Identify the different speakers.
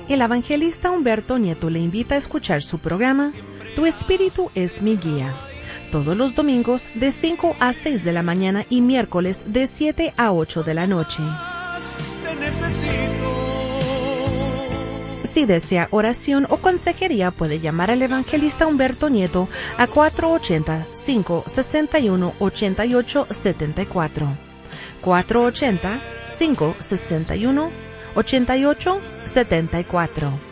Speaker 1: El evangelista Humberto Nieto le invita a escuchar su programa Tu Espíritu es mi guía, todos los domingos de 5 a 6 de la mañana y miércoles de 7 a 8 de la noche. Si desea oración o consejería, puede llamar al evangelista Humberto Nieto a 480-561-8874. 480-561-8874.